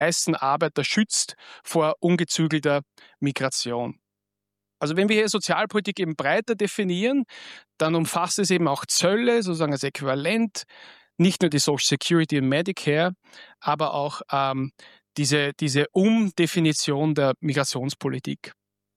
weißen Arbeiter schützt vor ungezügelter Migration. Also wenn wir hier Sozialpolitik eben breiter definieren, dann umfasst es eben auch Zölle, sozusagen als Äquivalent, nicht nur die Social Security und Medicare, aber auch diese Umdefinition der Migrationspolitik.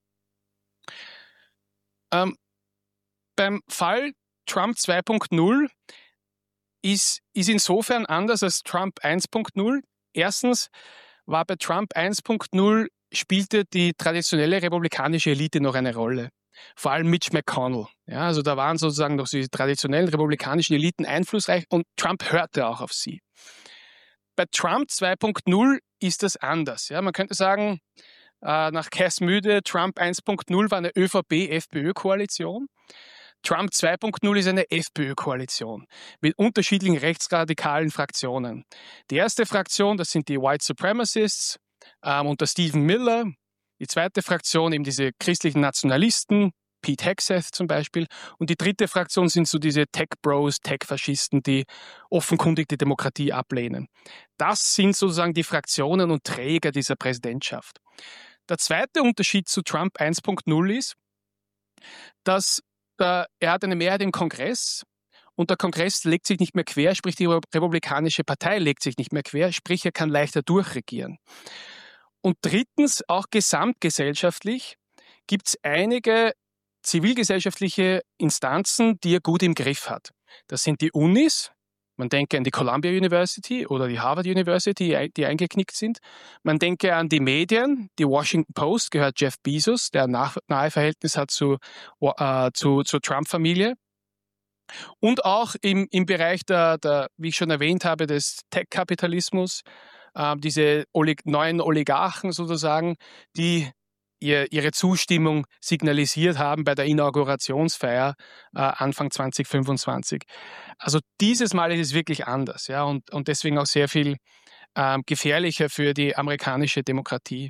Beim Fall Trump 2.0 ist insofern anders als Trump 1.0. Erstens war bei Trump 1.0 spielte die traditionelle republikanische Elite noch eine Rolle. Vor allem Mitch McConnell. Ja, also da waren sozusagen noch die traditionellen republikanischen Eliten einflussreich und Trump hörte auch auf sie. Bei Trump 2.0 ist das anders. Ja, man könnte sagen, nach Cass Müde, Trump 1.0 war eine ÖVP-FPÖ-Koalition. Trump 2.0 ist eine FPÖ-Koalition mit unterschiedlichen rechtsradikalen Fraktionen. Die erste Fraktion, das sind die White Supremacists unter Stephen Miller. Die zweite Fraktion eben diese christlichen Nationalisten, Pete Hegseth zum Beispiel. Und die dritte Fraktion sind so diese Tech-Bros, Tech-Faschisten, die offenkundig die Demokratie ablehnen. Das sind sozusagen die Fraktionen und Träger dieser Präsidentschaft. Der zweite Unterschied zu Trump 1.0 ist, dass er hat eine Mehrheit im Kongress und der Kongress legt sich nicht mehr quer, sprich die Republikanische Partei legt sich nicht mehr quer, sprich er kann leichter durchregieren. Und drittens, auch gesamtgesellschaftlich, gibt es einige zivilgesellschaftliche Instanzen, die er gut im Griff hat. Das sind die Unis, man denke an die Columbia University oder die Harvard University, die eingeknickt sind. Man denke an die Medien, die Washington Post gehört Jeff Bezos, der ein nahe Verhältnis hat zur Trump-Familie. Und auch im Bereich der, wie ich schon erwähnt habe, des Tech-Kapitalismus, diese neuen Oligarchen sozusagen, die ihre Zustimmung signalisiert haben bei der Inaugurationsfeier Anfang 2025. Also dieses Mal ist es wirklich anders, ja, und deswegen auch sehr viel gefährlicher für die amerikanische Demokratie.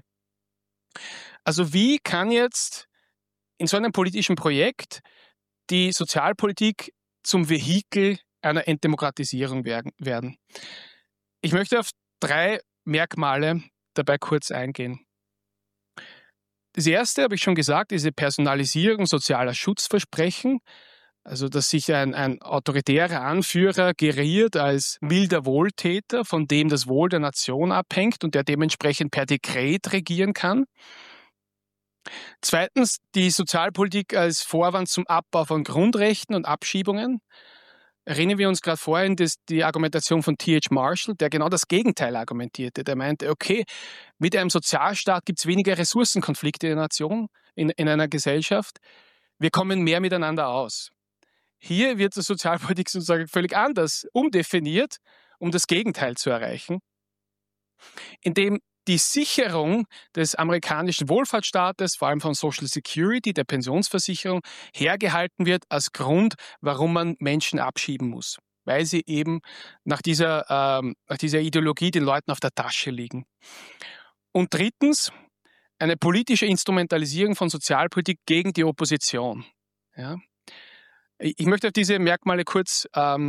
Also wie kann jetzt in so einem politischen Projekt die Sozialpolitik zum Vehikel einer Entdemokratisierung werden? Ich möchte auf 3 Merkmale dabei kurz eingehen. Das erste, habe ich schon gesagt, diese Personalisierung sozialer Schutzversprechen, also dass sich ein autoritärer Anführer geriert als milder Wohltäter, von dem das Wohl der Nation abhängt und der dementsprechend per Dekret regieren kann. Zweitens, die Sozialpolitik als Vorwand zum Abbau von Grundrechten und Abschiebungen. Erinnern wir uns gerade vorhin die Argumentation von T.H. Marshall, der genau das Gegenteil argumentierte. Der meinte, okay, mit einem Sozialstaat gibt es weniger Ressourcenkonflikte in der Nation, in einer Gesellschaft. Wir kommen mehr miteinander aus. Hier wird die Sozialpolitik sozusagen völlig anders umdefiniert, um das Gegenteil zu erreichen, indem die Sicherung des amerikanischen Wohlfahrtsstaates, vor allem von Social Security, der Pensionsversicherung, hergehalten wird als Grund, warum man Menschen abschieben muss, weil sie eben nach dieser Ideologie den Leuten auf der Tasche liegen. Und drittens, eine politische Instrumentalisierung von Sozialpolitik gegen die Opposition. Ja. Ich möchte auf diese Merkmale kurz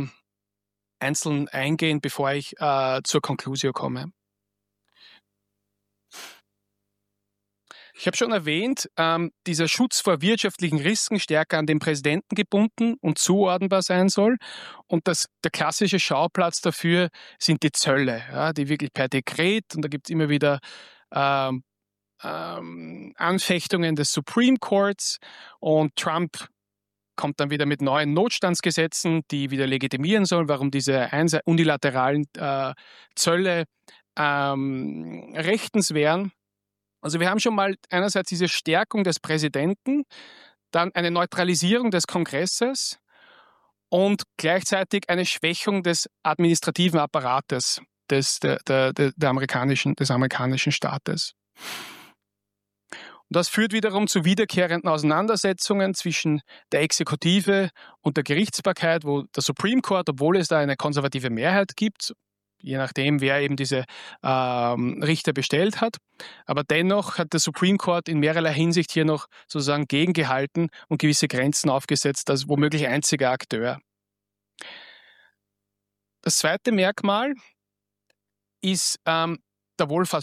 einzeln eingehen, bevor ich zur Conclusio komme. Ich habe schon erwähnt, dieser Schutz vor wirtschaftlichen Risiken stärker an den Präsidenten gebunden und zuordnenbar sein soll. Und der klassische Schauplatz dafür sind die Zölle, ja, die wirklich per Dekret, und da gibt es immer wieder Anfechtungen des Supreme Courts, und Trump kommt dann wieder mit neuen Notstandsgesetzen, die wieder legitimieren sollen, warum diese unilateralen Zölle rechtens wären. Also wir haben schon mal einerseits diese Stärkung des Präsidenten, dann eine Neutralisierung des Kongresses und gleichzeitig eine Schwächung des administrativen Apparates des amerikanischen Staates. Und das führt wiederum zu wiederkehrenden Auseinandersetzungen zwischen der Exekutive und der Gerichtsbarkeit, wo der Supreme Court, obwohl es da eine konservative Mehrheit gibt, je nachdem, wer eben diese Richter bestellt hat. Aber dennoch hat der Supreme Court in mehrerlei Hinsicht hier noch sozusagen gegengehalten und gewisse Grenzen aufgesetzt als womöglich einziger Akteur. Das zweite Merkmal ist der